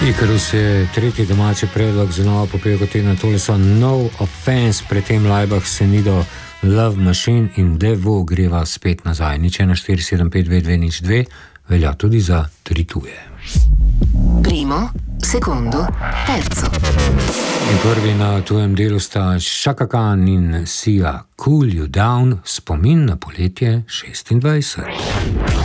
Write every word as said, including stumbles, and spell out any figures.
Ikarus je tretji domači predlog za novo popevko tedna. Tole so No Offense, predtem Laibach, Senido, Love Machine in Devo greva spet nazaj. Nič ena štiri sedem pet dve dve nič dve velja tudi za tri tuje. Primo, secondo, terzo. In prvi na tujem delu sta Chaka Khan in Sia, Cool You Down, spomin na poletje šestindvajset.